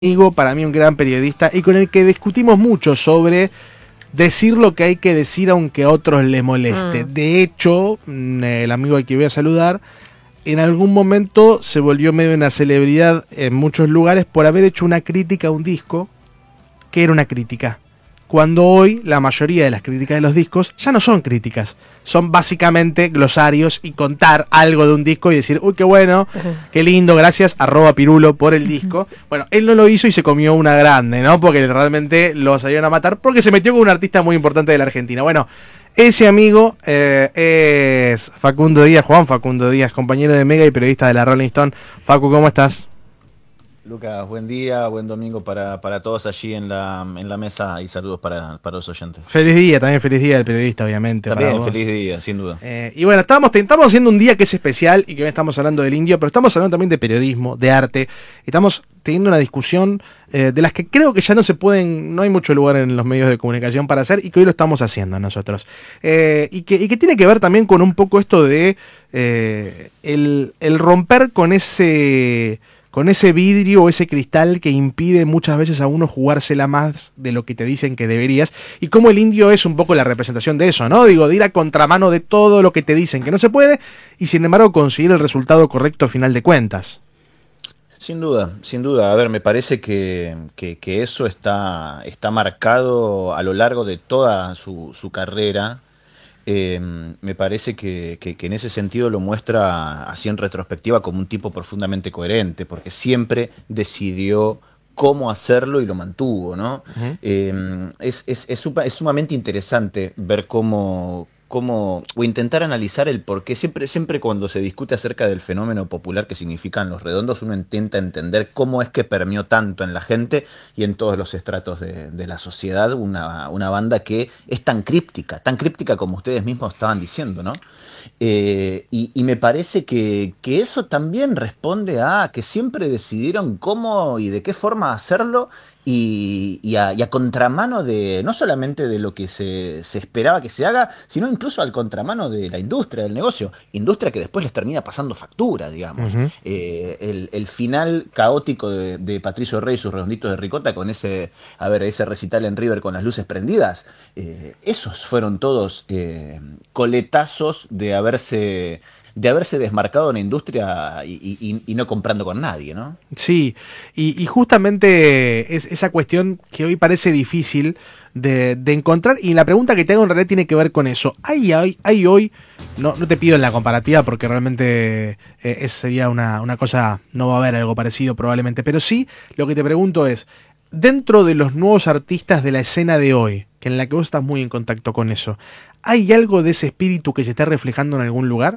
amigo, para mí un gran periodista y con el que discutimos mucho sobre decir lo que hay que decir aunque a otros les moleste. De hecho, el amigo al que voy a saludar, en algún momento se volvió medio una celebridad en muchos lugares por haber hecho una crítica a un disco que era una crítica. Cuando hoy la mayoría de las críticas de los discos ya no son críticas, son básicamente glosarios y contar algo de un disco y decir, uy, qué bueno, qué lindo, gracias, @Pirulo por el disco. Bueno, él no lo hizo y se comió una grande, ¿no? Porque realmente lo salieron a matar porque se metió con un artista muy importante de la Argentina. Bueno, ese amigo es Facundo Díaz, Juan Facundo Díaz, compañero de Mega y periodista de la Rolling Stone. Facu, ¿cómo estás? Lucas, buen día, buen domingo para todos allí en la mesa y saludos para los oyentes. Feliz día, también feliz día del periodista, obviamente, para También vos. feliz día, sin duda. Y bueno, estamos haciendo un día que es especial y que hoy estamos hablando del indio, pero estamos hablando también de periodismo, de arte. Estamos teniendo una discusión de las que creo que ya no hay mucho lugar en los medios de comunicación para hacer y que hoy lo estamos haciendo nosotros. Y que tiene que ver también con un poco esto de el romper con ese vidrio o ese cristal que impide muchas veces a uno jugársela más de lo que te dicen que deberías, y cómo el indio es un poco la representación de eso, ¿no? Digo, de ir a contramano de todo lo que te dicen que no se puede, y sin embargo conseguir el resultado correcto a final de cuentas. Sin duda, sin duda. A ver, me parece que eso está marcado a lo largo de toda su carrera. Me parece que en ese sentido lo muestra así en retrospectiva como un tipo profundamente coherente, porque siempre decidió cómo hacerlo y lo mantuvo, ¿no? Uh-huh. Es sumamente interesante ver o intentar analizar el por qué. Siempre cuando se discute acerca del fenómeno popular que significan los redondos, uno intenta entender cómo es que permeó tanto en la gente y en todos los estratos de la sociedad una banda que es tan críptica como ustedes mismos estaban diciendo, ¿no? Y me parece que eso también responde a que siempre decidieron cómo y de qué forma hacerlo y a contramano de no solamente de lo que se esperaba que se haga, sino incluso al contramano de la industria, del negocio, industria que después les termina pasando factura, digamos. Uh-huh. El final caótico de Patricio Rey y sus redonditos de ricota con ese recital en River con las luces prendidas, esos fueron todos coletazos de haberse desmarcado en la industria y no comprando con nadie, ¿no? Sí, y justamente es esa cuestión que hoy parece difícil de encontrar, y la pregunta que te hago en realidad tiene que ver con eso. ¿Hay hoy, no te pido en la comparativa porque realmente sería una cosa, no va a haber algo parecido probablemente, pero sí lo que te pregunto es, dentro de los nuevos artistas de la escena de hoy, que en la que vos estás muy en contacto con eso, ¿hay algo de ese espíritu que se está reflejando en algún lugar?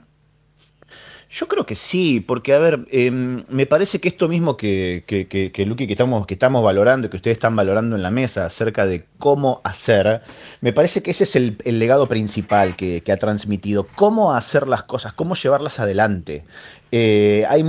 Yo creo que sí, porque a ver, me parece que esto mismo que Luqui, que estamos valorando y que ustedes están valorando en la mesa acerca de cómo hacer, me parece que ese es el legado principal que ha transmitido, cómo hacer las cosas, cómo llevarlas adelante. Hay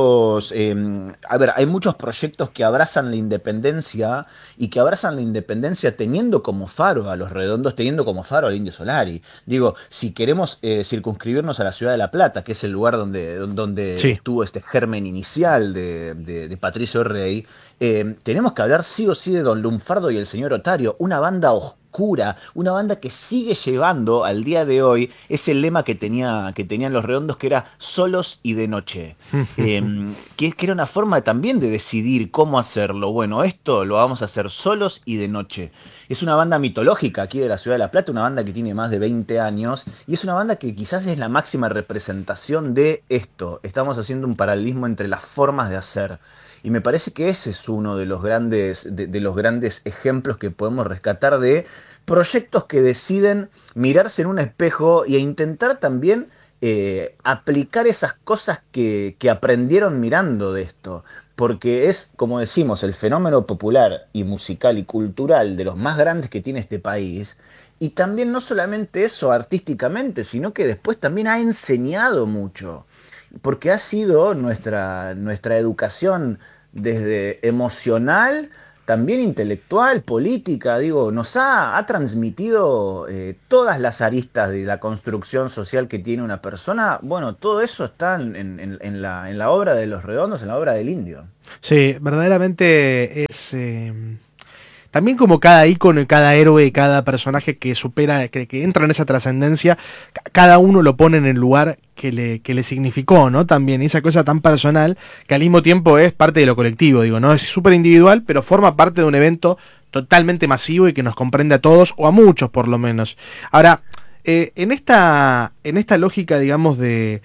hay muchos proyectos que abrazan la independencia y que abrazan la independencia teniendo como faro a los redondos, teniendo como faro al Indio Solari. Digo, si queremos circunscribirnos a la ciudad de La Plata, que es el lugar donde Sí. estuvo este germen inicial de Patricio Rey, tenemos que hablar sí o sí de Don Lunfardo y el señor Otario, una banda oscura, una banda que sigue llevando al día de hoy ese lema que tenían los redondos, que era solos y de noche. Que era una forma también de decidir cómo hacerlo. Bueno, esto lo vamos a hacer solos y de noche. Es una banda mitológica aquí de la ciudad de La Plata, una banda que tiene más de 20 años y es una banda que quizás es la máxima representación de esto. Estamos haciendo un paralelismo entre las formas de hacer. Y me parece que ese es uno de los de los grandes ejemplos que podemos rescatar de proyectos que deciden mirarse en un espejo e intentar también aplicar esas cosas que aprendieron mirando de esto. Porque es, como decimos, el fenómeno popular y musical y cultural de los más grandes que tiene este país. Y también no solamente eso artísticamente, sino que después también ha enseñado mucho. Porque ha sido nuestra educación desde emocional también intelectual, política, digo, ha transmitido todas las aristas de la construcción social que tiene una persona. Bueno, todo eso está en la obra de Los Redondos, en la obra del Indio. Sí, verdaderamente es... también como cada ícono y cada héroe y cada personaje que supera, que entra en esa trascendencia, cada uno lo pone en el lugar que le significó, ¿no? También esa cosa tan personal que al mismo tiempo es parte de lo colectivo, digo, ¿no? Es súper individual, pero forma parte de un evento totalmente masivo y que nos comprende a todos, o a muchos por lo menos. Ahora, en esta lógica, digamos, de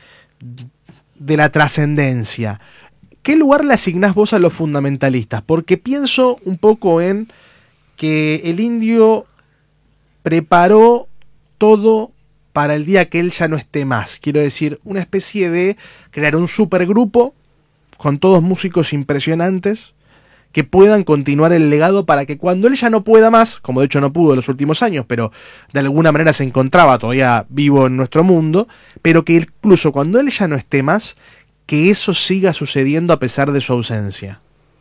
la trascendencia, ¿qué lugar le asignás vos a los fundamentalistas? Porque pienso un poco en que el Indio preparó todo para el día que él ya no esté más. Quiero decir, una especie de crear un supergrupo con todos músicos impresionantes que puedan continuar el legado para que cuando él ya no pueda más, como de hecho no pudo en los últimos años, pero de alguna manera se encontraba todavía vivo en nuestro mundo, pero que incluso cuando él ya no esté más, que eso siga sucediendo a pesar de su ausencia.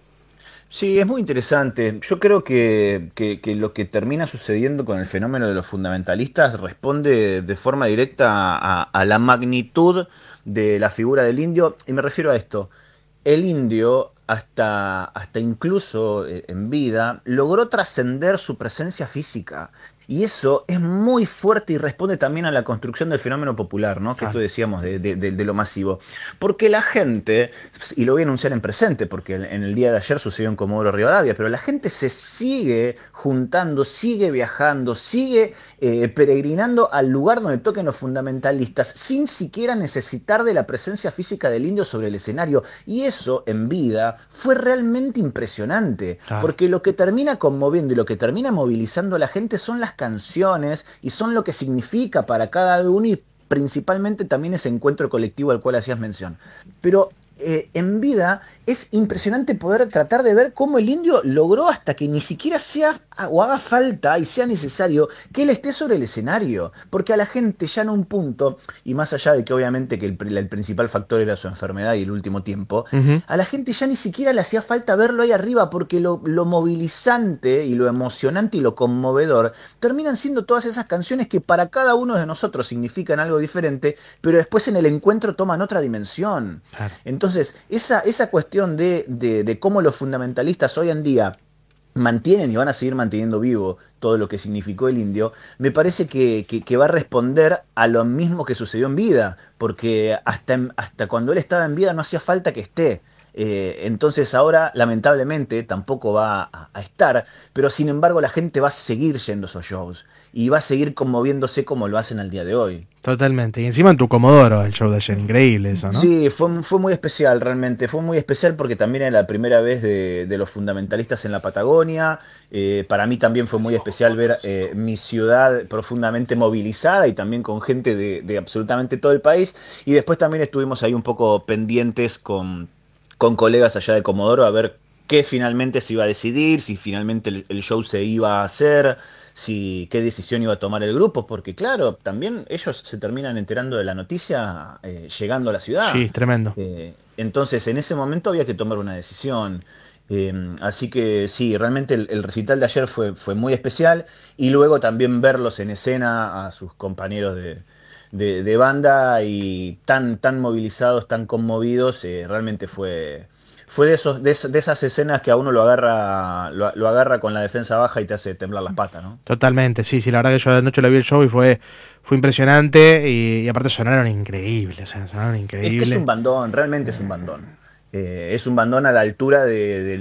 Sí, es muy interesante. Yo creo que lo que termina sucediendo con el fenómeno de los fundamentalistas responde de forma directa a la magnitud de la figura del indio, y me refiero a esto. El indio, hasta incluso en vida, logró trascender su presencia física. Y eso es muy fuerte y responde también a la construcción del fenómeno popular, ¿no? Que esto decíamos de lo masivo. Porque la gente, y lo voy a anunciar en presente, porque en el día de ayer sucedió en Comodoro Rivadavia, pero la gente se sigue juntando, sigue viajando, sigue peregrinando al lugar donde toquen los fundamentalistas, sin siquiera necesitar de la presencia física del indio sobre el escenario. Y eso, en vida, fue realmente impresionante. Porque lo que termina conmoviendo y lo que termina movilizando a la gente son las canciones y son lo que significa para cada uno, y principalmente también ese encuentro colectivo al cual hacías mención. Pero en vida es impresionante poder tratar de ver cómo el indio logró hasta que ni siquiera sea o haga falta y sea necesario que él esté sobre el escenario, porque a la gente ya en un punto, y más allá de que obviamente que el principal factor era su enfermedad y el último tiempo, a la gente ya ni siquiera le hacía falta verlo ahí arriba, porque lo movilizante y lo emocionante y lo conmovedor terminan siendo todas esas canciones que para cada uno de nosotros significan algo diferente, pero después en el encuentro toman otra dimensión. Claro. Entonces, esa cuestión de cómo los fundamentalistas hoy en día mantienen y van a seguir manteniendo vivo todo lo que significó el indio, me parece que va a responder a lo mismo que sucedió en vida, porque hasta cuando él estaba en vida no hacía falta que esté. Entonces ahora lamentablemente tampoco va a estar, pero sin embargo la gente va a seguir yendo a esos shows y va a seguir conmoviéndose como lo hacen al día de hoy. Totalmente, y encima en tu Comodoro el show de ayer, increíble eso, ¿no? Sí, fue muy especial realmente, fue muy especial porque también era la primera vez de los fundamentalistas en la Patagonia. Para mí también fue muy especial ver mi ciudad profundamente movilizada y también con gente de absolutamente todo el país, y después también estuvimos ahí un poco pendientes con colegas allá de Comodoro a ver qué finalmente se iba a decidir, si finalmente el show se iba a hacer, qué decisión iba a tomar el grupo, porque claro, también ellos se terminan enterando de la noticia llegando a la ciudad. Sí, tremendo. Entonces en ese momento había que tomar una decisión. Así que sí, realmente el recital de ayer fue muy especial, y luego también verlos en escena a sus compañeros de banda y tan movilizados, tan conmovidos, realmente fue de esas escenas que a uno lo agarra con la defensa baja y te hace temblar las patas, ¿no? Totalmente, sí, la verdad que yo anoche lo vi el show y fue impresionante, y aparte sonaron increíbles, sonaron increíbles. Es que es un bandón, realmente es un bandón. Es un bandón a la altura de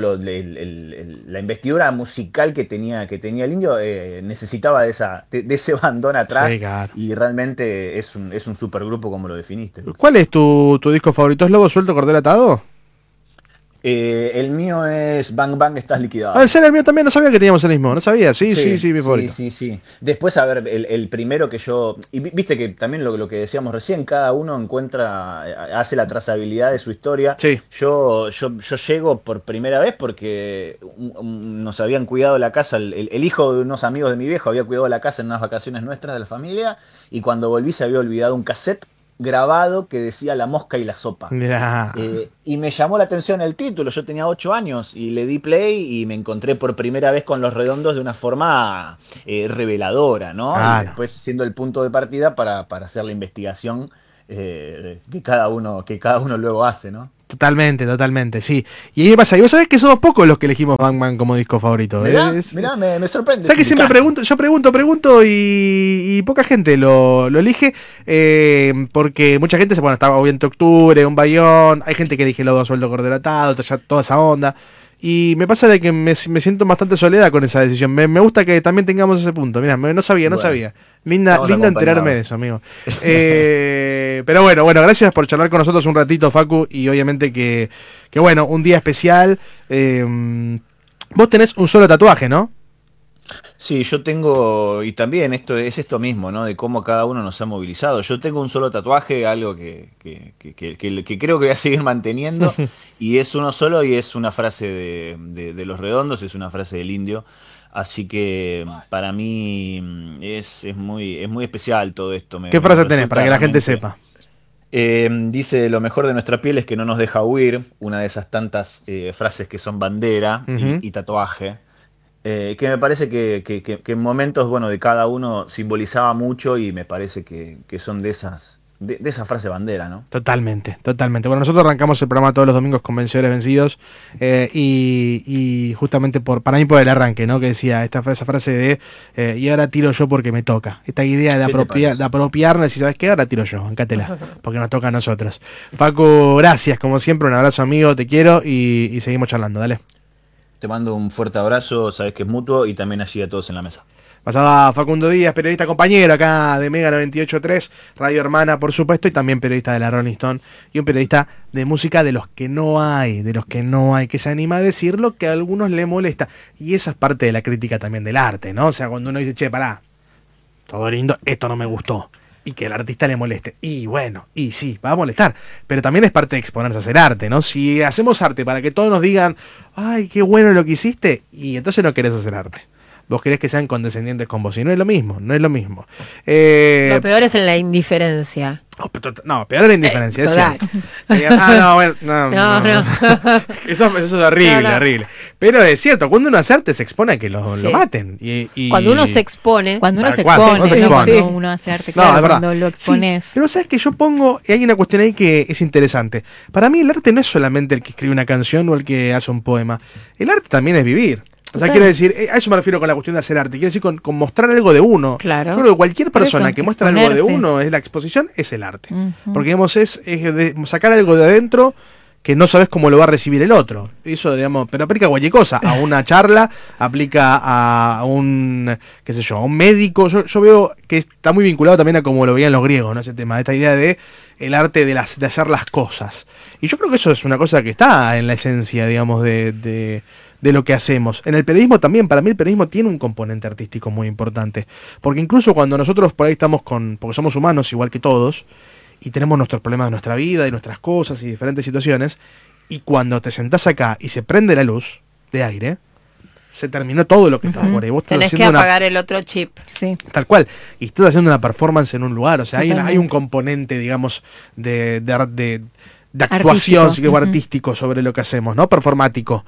la investidura musical que tenía el indio. Necesitaba de ese bandón atrás, sí, claro. Y realmente es un supergrupo como lo definiste. ¿Cuál es tu disco favorito? ¿Es Lobo Suelto, Cordero Atado? El mío es Bang Bang, Estás Liquidado. Ah, ese era el mío también, no sabía que teníamos el mismo, no sabía, sí, mi favorito. Sí. Después, a ver, el primero que yo... Y viste que también lo que decíamos recién, cada uno hace la trazabilidad de su historia. Sí. Yo llego por primera vez porque nos habían cuidado la casa, el hijo de unos amigos de mi viejo había cuidado la casa en unas vacaciones nuestras de la familia, y cuando volví se había olvidado un cassette grabado que decía La mosca y la sopa. Mirá. Y me llamó la atención el título, yo tenía 8 años y le di play y me encontré por primera vez con Los Redondos de una forma reveladora, ¿no? Claro. Y después siendo el punto de partida para hacer la investigación que cada uno luego hace, ¿no? Totalmente, totalmente, sí. Y ahí me pasa, y vos sabés que somos pocos los que elegimos Bang como disco favorito. Mirá, me sorprende. ¿Sabés que siempre pregunto y poca gente lo elige? Porque mucha gente estaba obviamente Octubre, Un Bayón, hay gente que elige Lodo Sueldo Cordero Atado, toda esa onda. Y me pasa de que me siento bastante soledad con esa decisión. Me gusta que también tengamos ese punto. Mirá, no sabía. Linda enterarme de eso, amigo. Pero bueno, gracias por charlar con nosotros un ratito, Facu. Y obviamente que bueno, un día especial. Vos tenés un solo tatuaje, ¿no? Sí, yo tengo, y también esto mismo, ¿no? De cómo cada uno nos ha movilizado. Yo tengo un solo tatuaje, algo que creo que voy a seguir manteniendo, y es uno solo y es una frase de Los Redondos, es una frase del Indio. Así que para mí es muy especial todo esto. ¿Qué frase tenés para que la gente sepa? Dice: lo mejor de nuestra piel es que no nos deja huir, una de esas tantas frases que son bandera y tatuaje. Que me parece que en momentos, bueno, de cada uno simbolizaba mucho y me parece que son de esa frase bandera, ¿no? Totalmente. Bueno, nosotros arrancamos el programa todos los domingos con Vencedores Vencidos y justamente para mí por el arranque, ¿no? Que decía esa frase de y ahora tiro yo porque me toca. Esta idea de apropiarnos y ¿sabes qué? Ahora tiro yo, encátela, porque nos toca a nosotros. Paco, gracias, como siempre, un abrazo amigo, te quiero y seguimos charlando, dale. Te mando un fuerte abrazo, sabes que es mutuo, y también allí a todos en la mesa. Pasaba Facundo Díaz, periodista compañero acá de Mega 98.3, radio hermana por supuesto, y también periodista de la Rolling Stone, y un periodista de música de los que no hay, que se anima a decir lo que a algunos le molesta. Y esa es parte de la crítica también del arte, ¿no? O sea, cuando uno dice, che, pará, todo lindo, esto no me gustó, y que el artista le moleste. Y bueno, y sí, va a molestar. Pero también es parte de exponerse a hacer arte, ¿no? Si hacemos arte para que todos nos digan, ay, qué bueno lo que hiciste, y entonces no querés hacer arte. Vos querés que sean condescendientes con vos, y no es lo mismo. Lo peor es en la indiferencia. No, peor es la indiferencia, es cierto. No. Eso es horrible. Pero es cierto, cuando uno hace arte se expone a que lo maten. Cuando uno se expone. Cuando uno se expone. Cuando uno hace arte, claro, cuando lo expones. Sí, pero sabes que yo pongo, y hay una cuestión ahí que es interesante. Para mí el arte no es solamente el que escribe una canción o el que hace un poema. El arte también es vivir. O sea, quiero decir, a eso me refiero con la cuestión de hacer arte. Quiero decir, con mostrar algo de uno. Claro. Yo creo que cualquier persona que muestra algo de uno, es la exposición, es el arte. Porque, digamos, es de sacar algo de adentro que no sabes cómo lo va a recibir el otro. Eso, digamos, pero aplica a cualquier cosa. A una charla, aplica a un, qué sé yo, a un médico. Yo veo que está muy vinculado también a como lo veían los griegos, ¿no? Ese tema, de esta idea de el arte de hacer las cosas. Y yo creo que eso es una cosa que está en la esencia, digamos, de lo que hacemos. En el periodismo también, para mí el periodismo tiene un componente artístico muy importante, porque incluso cuando nosotros por ahí estamos porque somos humanos igual que todos, y tenemos nuestros problemas de nuestra vida y nuestras cosas y diferentes situaciones, y cuando te sentás acá y se prende la luz de aire, se terminó todo lo que está afuera. Y vos tenés que apagar el otro chip. Sí. Tal cual. Y estás haciendo una performance en un lugar, o sea, hay un componente, digamos, de actuación artístico sobre lo que hacemos, ¿no? Performático.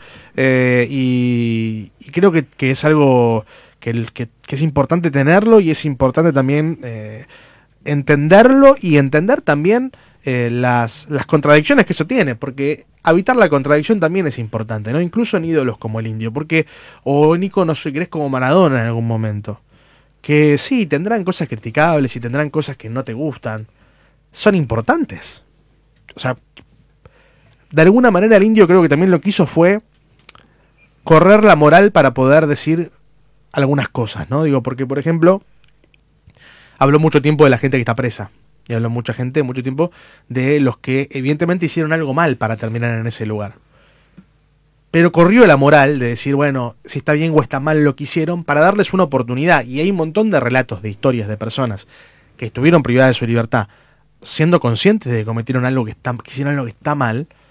Y creo que es algo que es importante tenerlo, y es importante también entenderlo y entender también las contradicciones que eso tiene, porque habitar la contradicción también es importante, ¿no? Incluso en ídolos como el Indio, o en íconos, si querés, como Maradona en algún momento, que sí, tendrán cosas criticables y tendrán cosas que no te gustan, son importantes. O sea, de alguna manera el Indio creo que también lo que hizo fue correr la moral para poder decir algunas cosas, ¿no? Digo, porque, por ejemplo, habló mucho tiempo de la gente que está presa. Y habló mucho tiempo de los que evidentemente hicieron algo mal para terminar en ese lugar. Pero corrió la moral de decir, bueno, si está bien o está mal lo que hicieron, para darles una oportunidad. Y hay un montón de relatos, de historias de personas que estuvieron privadas de su libertad, siendo conscientes de que cometieron algo que hicieron algo que está mal,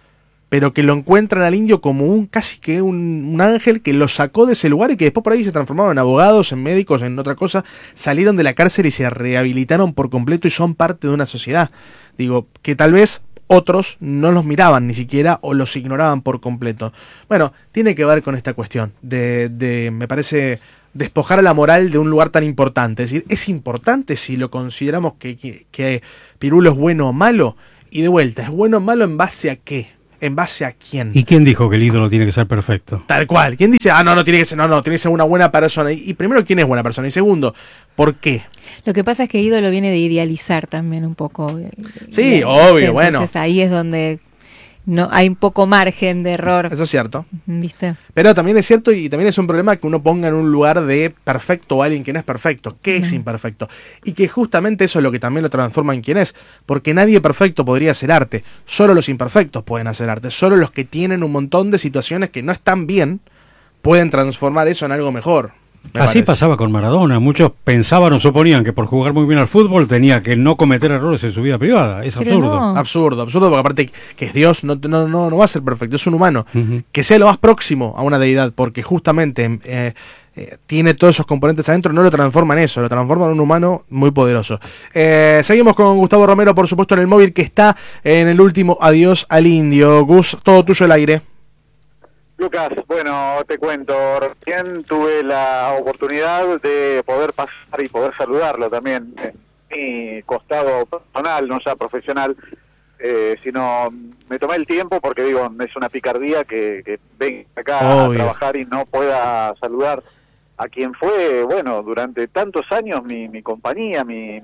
pero que lo encuentran al indio como casi que un ángel que lo sacó de ese lugar y que después por ahí se transformaron en abogados, en médicos, en otra cosa, salieron de la cárcel y se rehabilitaron por completo y son parte de una sociedad. Digo, que tal vez otros no los miraban ni siquiera o los ignoraban por completo. Bueno, tiene que ver con esta cuestión de me parece, despojar a la moral de un lugar tan importante. Es decir, es importante si lo consideramos que Pirulo es bueno o malo, y de vuelta, ¿es bueno o malo en base a qué? ¿En base a quién? ¿Y quién dijo que el ídolo tiene que ser perfecto? Tal cual. ¿Quién dice, no tiene que ser, tiene que ser una buena persona? Y primero, ¿quién es buena persona? Y segundo, ¿por qué? Lo que pasa es que ídolo viene de idealizar también un poco. Sí, obvio, bueno. Entonces ahí es donde no hay un poco margen de error. Eso es cierto. ¿Viste? Pero también es cierto y también es un problema que uno ponga en un lugar de perfecto a alguien que no es perfecto. ¿Qué es imperfecto? Y que justamente eso es lo que también lo transforma en quien es. Porque nadie perfecto podría hacer arte. Solo los imperfectos pueden hacer arte. Solo los que tienen un montón de situaciones que no están bien pueden transformar eso en algo mejor. Así pasaba con Maradona. Muchos pensaban o suponían que por jugar muy bien al fútbol tenía que no cometer errores en su vida privada. Es Pero absurdo. no. Absurdo, porque aparte que es Dios, no va a ser perfecto, es un humano. Que sea lo más próximo a una deidad, porque justamente tiene todos esos componentes adentro, no lo transforma en eso, lo transforma en un humano muy poderoso. Seguimos con Gustavo Romero, por supuesto, en el móvil, que está en el último adiós al indio. Gus, todo tuyo el aire. Lucas, bueno, te cuento, recién tuve la oportunidad de poder pasar y poder saludarlo también, mi costado personal, no ya profesional, sino me tomé el tiempo porque digo, es una picardía que venga acá a trabajar y no pueda saludar a quien fue, bueno, durante tantos años mi compañía, mi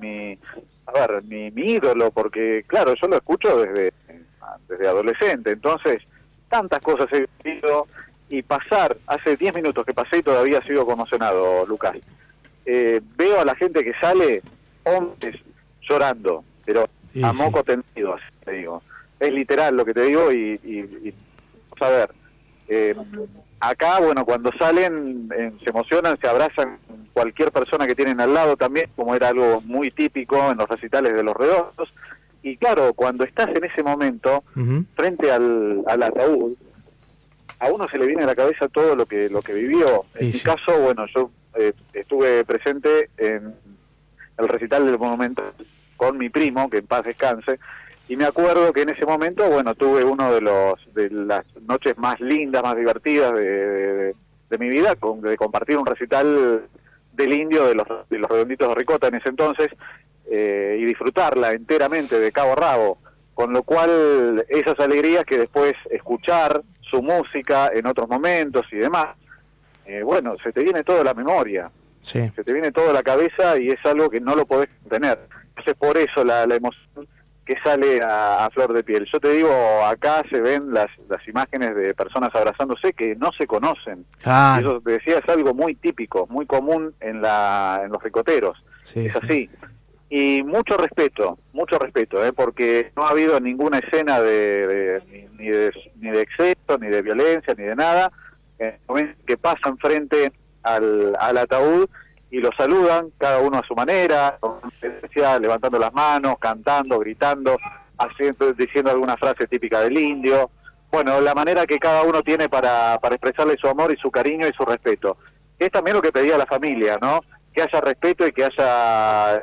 ídolo, porque claro, yo lo escucho desde adolescente, entonces tantas cosas he vivido y pasar, hace 10 minutos que pasé y todavía sigo conmocionado, Lucas. Veo a la gente que sale, hombres llorando, pero a moco tendido, así te digo. Es literal lo que te digo y a ver, acá, bueno, cuando salen, se emocionan, se abrazan cualquier persona que tienen al lado también, como era algo muy típico en los recitales de Los Redondos. Y claro, cuando estás en ese momento, frente al ataúd, a uno se le viene a la cabeza todo lo que vivió. En mi caso, bueno, yo estuve presente en el recital del Monumental con mi primo, que en paz descanse, y me acuerdo que en ese momento, bueno, tuve uno de las noches más lindas, más divertidas de mi vida, de compartir un recital del indio de los Redonditos de Ricota en ese entonces, y disfrutarla enteramente de cabo a rabo, con lo cual esas alegrías que después escuchar su música en otros momentos y demás, bueno, se te viene todo a la memoria, se te viene todo a la cabeza y es algo que no lo podés tener. Entonces por eso la emoción que sale a flor de piel. Yo te digo, acá se ven las imágenes de personas abrazándose que no se conocen. Eso te decía, es algo muy típico, muy común en los ricoteros. Es así. Y mucho respeto, porque no ha habido ninguna escena ni de exceso, ni de violencia, ni de nada, que pasan frente al ataúd y lo saludan, cada uno a su manera, levantando las manos, cantando, gritando, diciendo alguna frase típica del indio. Bueno, la manera que cada uno tiene para expresarle su amor y su cariño y su respeto. Es también lo que pedía la familia, ¿no? Que haya respeto y que haya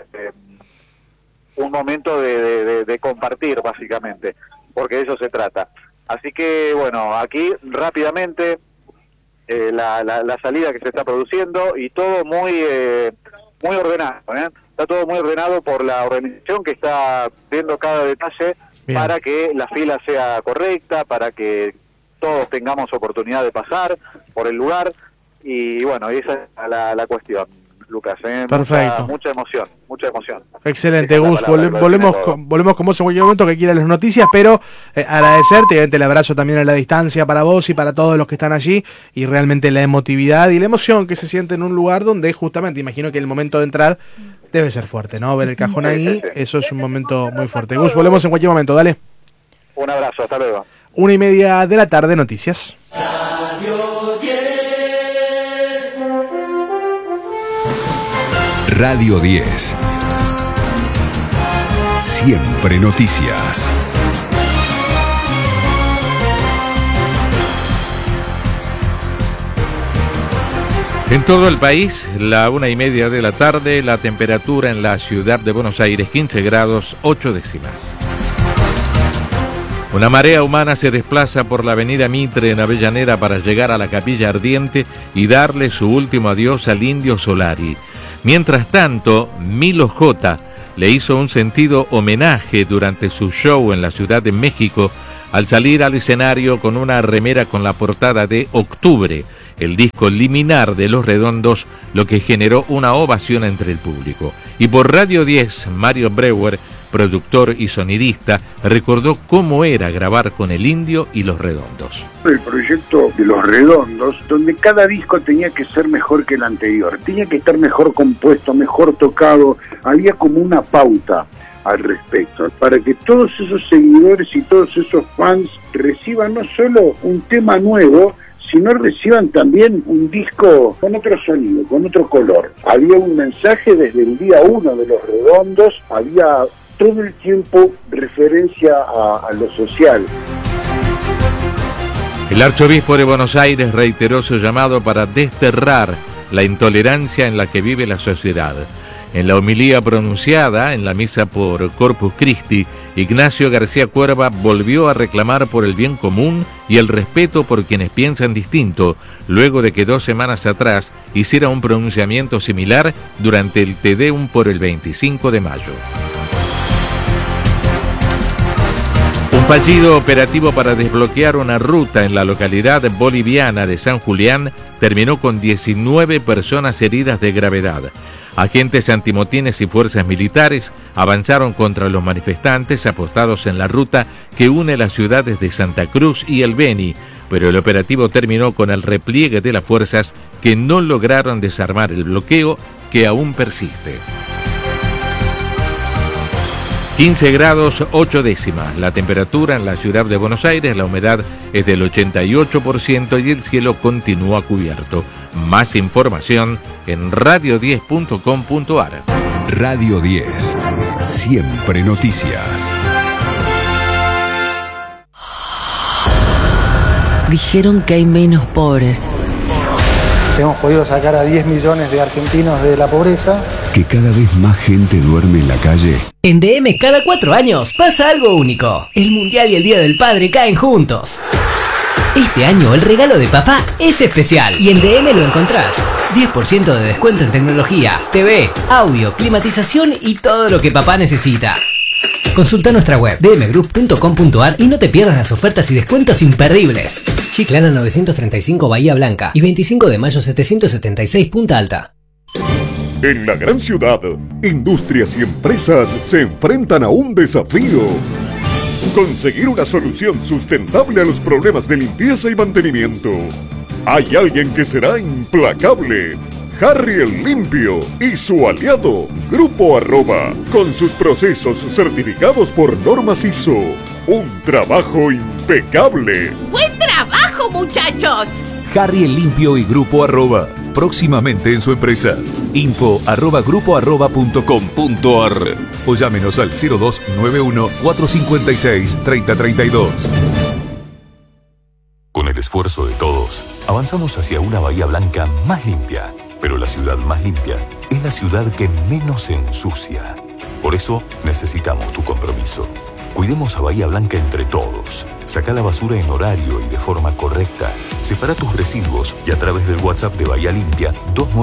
un momento de compartir, básicamente, porque de eso se trata. Así que, bueno, aquí rápidamente la salida que se está produciendo y todo muy ordenado, está todo muy ordenado por la organización que está viendo cada detalle. Bien. Para que la fila sea correcta, para que todos tengamos oportunidad de pasar por el lugar y bueno, esa es la cuestión, Lucas. Perfecto. Mucha emoción. Excelente, Gus. Volvemos con vos en cualquier momento que quieras las noticias, pero agradecerte, obviamente el abrazo también a la distancia para vos y para todos los que están allí, y realmente la emotividad y la emoción que se siente en un lugar donde justamente imagino que el momento de entrar debe ser fuerte, ¿no? Ver el cajón ahí, eso es un momento muy fuerte. Gus, volvemos en cualquier momento, dale. Un abrazo, hasta luego. 1:30 de la tarde, noticias. Radio 10. Siempre noticias. En todo el país, la 1:30 de la tarde, la temperatura en la ciudad de Buenos Aires, 15 grados 8 décimas. Una marea humana se desplaza por la avenida Mitre en Avellaneda para llegar a la Capilla Ardiente y darle su último adiós al Indio Solari. Mientras tanto, Milo J. le hizo un sentido homenaje durante su show en la Ciudad de México al salir al escenario con una remera con la portada de Octubre, el disco liminar de Los Redondos, lo que generó una ovación entre el público. Y por Radio 10, Mario Breuer, productor y sonidista, recordó cómo era grabar con el Indio y Los Redondos. El proyecto de Los Redondos, donde cada disco tenía que ser mejor que el anterior, tenía que estar mejor compuesto, mejor tocado, había como una pauta al respecto, para que todos esos seguidores y todos esos fans reciban no solo un tema nuevo, sino reciban también un disco con otro sonido, con otro color. Había un mensaje desde el día 1 de Los Redondos, había todo el tiempo referencia a lo social. El arzobispo de Buenos Aires reiteró su llamado para desterrar la intolerancia en la que vive la sociedad. En la homilía pronunciada en la misa por Corpus Christi, Ignacio García Cuerva volvió a reclamar por el bien común y el respeto por quienes piensan distinto, luego de que 2 semanas atrás hiciera un pronunciamiento similar durante el Te Deum por el 25 de mayo. Un fallido operativo para desbloquear una ruta en la localidad boliviana de San Julián terminó con 19 personas heridas de gravedad. Agentes antimotines y fuerzas militares avanzaron contra los manifestantes apostados en la ruta que une las ciudades de Santa Cruz y El Beni, pero el operativo terminó con el repliegue de las fuerzas que no lograron desarmar el bloqueo que aún persiste. 15 grados 8 décimas, la temperatura en la ciudad de Buenos Aires, la humedad es del 88% y el cielo continúa cubierto. Más información en radio10.com.ar. Radio 10, siempre noticias. Dijeron que hay menos pobres. Hemos podido sacar a 10 millones de argentinos de la pobreza. Que cada vez más gente duerme en la calle. En DM cada 4 años pasa algo único. El Mundial y el Día del Padre caen juntos. Este año el regalo de papá es especial y en DM lo encontrás. 10% de descuento en tecnología, TV, audio, climatización y todo lo que papá necesita. Consulta nuestra web dmgroup.com.ar y no te pierdas las ofertas y descuentos imperdibles. Chiclana 935 Bahía Blanca y 25 de mayo 776 Punta Alta. En la gran ciudad, industrias y empresas se enfrentan a un desafío. Conseguir una solución sustentable a los problemas de limpieza y mantenimiento. Hay alguien que será implacable. Harry el Limpio y su aliado, Grupo Arroba, con sus procesos certificados por normas ISO. Un trabajo impecable. ¡Buen trabajo, muchachos! Harry el Limpio y Grupo Arroba, próximamente en su empresa. info@grupoarroba.com.ar o llámenos al 0291 456 3032. Con el esfuerzo de todos, avanzamos hacia una Bahía Blanca más limpia. Pero la ciudad más limpia es la ciudad que menos se ensucia. Por eso necesitamos tu compromiso. Cuidemos a Bahía Blanca entre todos. Saca la basura en horario y de forma correcta. Separa tus residuos y a través del WhatsApp de Bahía Limpia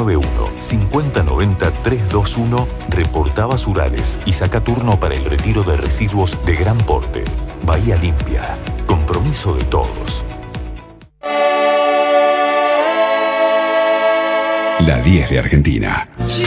291-5090-321 reporta basurales y saca turno para el retiro de residuos de gran porte. Bahía Limpia. Compromiso de todos. La 10 de Argentina. Si